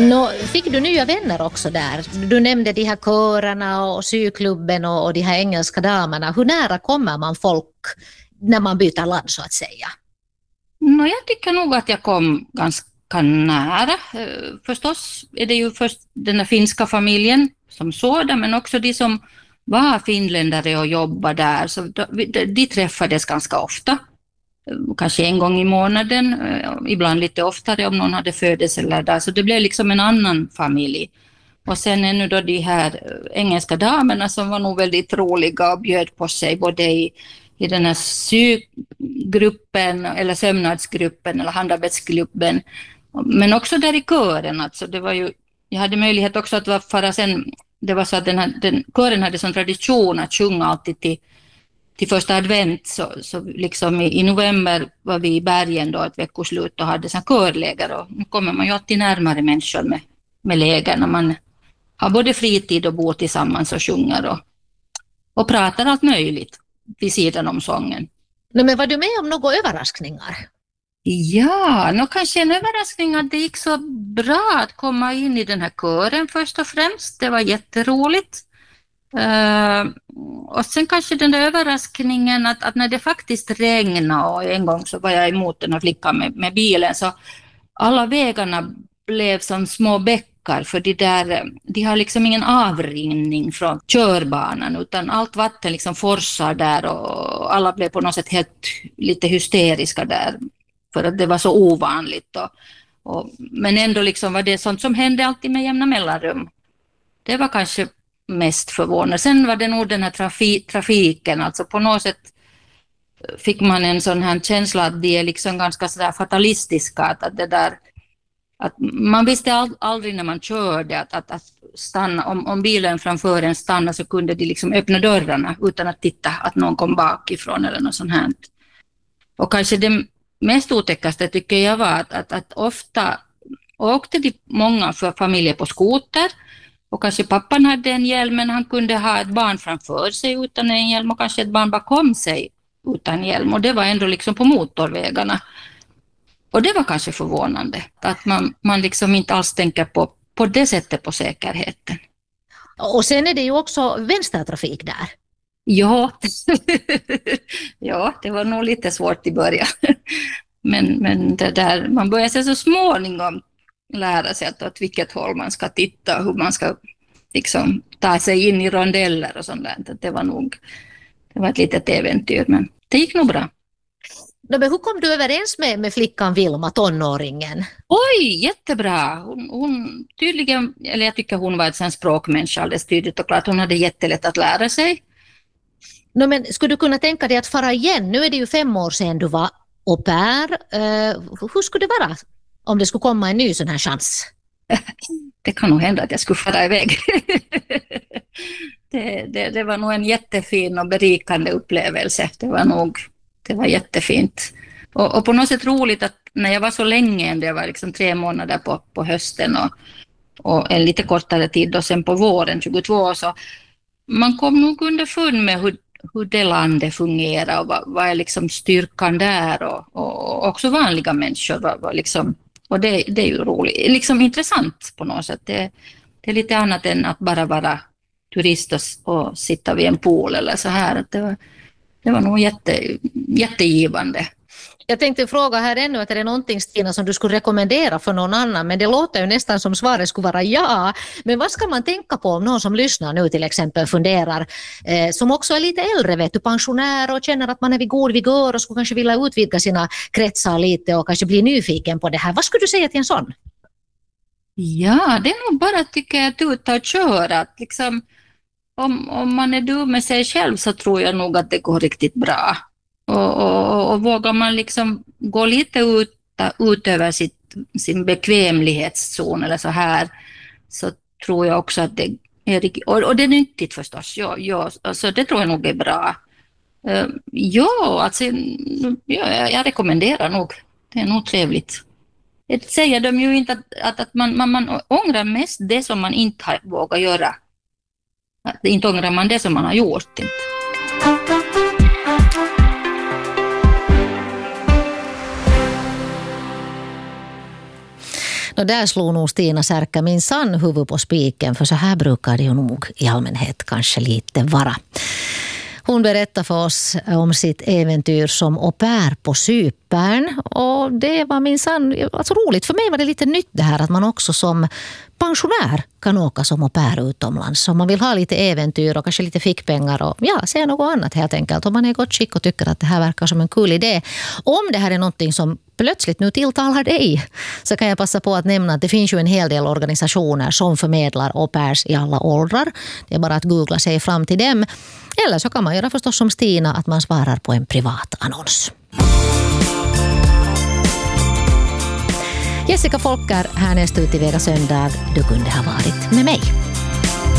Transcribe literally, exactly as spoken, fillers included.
Nå, fick du nya vänner också där? Du nämnde de här körerna och syklubben och, och de här engelska damerna. Hur nära kommer man folk när man byter land så att säga? Nå, jag tycker nog att jag kom ganska nära. Förstås är det ju först den här finska familjen som sådan, men också de som var finländare och jobbade där. Så de, de träffades ganska ofta. Kanske en gång i månaden, ibland lite oftare om någon hade födelsedag där. Så det blev liksom en annan familj. Och sen är nu då de här engelska damerna som var nog väldigt roliga och bjöd på sig både i, i den här sygruppen eller sömnadsgruppen eller handarbetsgruppen. Men också där i kören. Alltså det var ju, jag hade möjlighet också att vara sen, det var så att den, här, den kören hade som tradition att sjunga alltid till Till första advent, så, så liksom i, i november var vi i bergen då ett veckoslut och hade sån körläger, och nu kommer man ju alltid närmare människor med, med läger när man har både fritid och bor tillsammans och sjunger och, och pratar allt möjligt vid sidan om sången. Nej, men var du med om några överraskningar? Ja, nog kanske en överraskning att det gick så bra att komma in i den här kören först och främst. Det var jätteroligt. Uh, och sen kanske den där överraskningen att, att när det faktiskt regnade, och en gång så var jag emot den här flickan med, med bilen, så alla vägarna blev som små bäckar, för de, där, de har liksom ingen avrinning från körbanan, utan allt vatten liksom forsar där, och alla blev på något sätt helt lite hysteriska där för att det var så ovanligt. Och, och, men ändå liksom var det sånt som hände alltid med jämna mellanrum. Det var kanske mest förvånad. Sen var det nog den här trafi- trafiken, alltså på något sätt fick man en sån här känsla att de är liksom ganska sådär fatalistiska, att, att det där, att man visste all, aldrig när man körde att, att, att stanna, om, om bilen framför en stannade så kunde de liksom öppna dörrarna utan att titta att någon kom bakifrån eller något sånt här. Och kanske det mest otäckaste tycker jag var att, att, att ofta åkte de många för familjer på skoter. Och kanske pappan hade en hjälm, men han kunde ha ett barn framför sig utan en hjälm och kanske ett barn bakom sig utan hjälm. Och det var ändå liksom på motorvägarna. Och det var kanske förvånande att man, man liksom inte alls tänker på, på det sättet på säkerheten. Och sen är det ju också vänstertrafik där. Ja, ja, det var nog lite svårt i början. Men, men det där, man börjar sig så småningom lära sig att åt vilket håll man ska titta och hur man ska liksom ta sig in i rondeller och sånt där. Det var nog det var ett litet äventyr, men det gick nog bra. Men hur kom du överens med, med flickan Vilma, tonåringen? Oj, jättebra. Hon, hon tydligen, eller jag tycker hon var ett sån språkmänniska alldeles tydligt, och klart hon hade jättelätt att lära sig. No, men skulle du kunna tänka dig att fara igen? Nu är det ju fem år sedan du var au pair. Uh, hur skulle det vara om det skulle komma en ny sån här chans? Det kan nog hända att jag skulle fara iväg. det, det, det var nog en jättefin och berikande upplevelse. Det var nog det var jättefint. Och, och på något sätt roligt att när jag var så länge, det var liksom tre månader på, på hösten och, och en lite kortare tid och sen på våren tjugotvå, så man kom nog underfund med hur, hur det landet fungerar och vad, vad är liksom styrkan där, och, och också vanliga människor var, var liksom. Och det, det är ju roligt, liksom intressant på något sätt. Det, det är lite annat än att bara vara turist och, och sitta vid en pool eller så här. Det var, det var nog jätte, jättegivande. Jag tänkte fråga här ännu att är det någonting, Stina, som du skulle rekommendera för någon annan, men det låter ju nästan som svaret skulle vara ja. Men vad ska man tänka på om någon som lyssnar nu till exempel funderar, eh, som också är lite äldre, vet du, pensionär och känner att man är vid god vigör och skulle kanske vilja utvidga sina kretsar lite och kanske bli nyfiken på det här. Vad skulle du säga till en sån? Ja, det är nog bara tycker jag att ut och köra. Att liksom, om, om man är dum med sig själv så tror jag nog att det går riktigt bra. Och, och, och vågar man liksom gå lite ut, ut över sitt, sin bekvämlighetszon eller så här, så tror jag också att det är riktigt, och, och det är nyttigt förstås, ja, ja, alltså det tror jag nog är bra. Uh, ja, alltså, ja, jag rekommenderar nog, det är nog trevligt. Det säger de ju inte att, att, att man, man, man ångrar mest det som man inte har vågat göra. Att inte ångrar man det som man har gjort. Inte. Och där slog nog Stina Särka min sann huvud på spiken, för så här brukar det ju nog i allmänhet kanske lite vara. Hon berättar för oss om sitt äventyr som au pair på Cypern, och det var minsann alltså roligt. För mig var det lite nytt det här att man också som pensionär kan åka som au pair utomlands. Om man vill ha lite äventyr och kanske lite fickpengar och ja, se något annat helt enkelt. Om man är i gott skick och tycker att det här verkar som en kul idé. Om det här är någonting som plötsligt nu tilltalar dig, så kan jag passa på att nämna att det finns ju en hel del organisationer som förmedlar au pairs i alla åldrar. Det är bara att googla sig fram till dem. Eller så kan man göra förstås som Stina, att man svarar på en privat annons. Jessica Folker härnäst ut i Vera söndag. Du kunde ha varit med mig.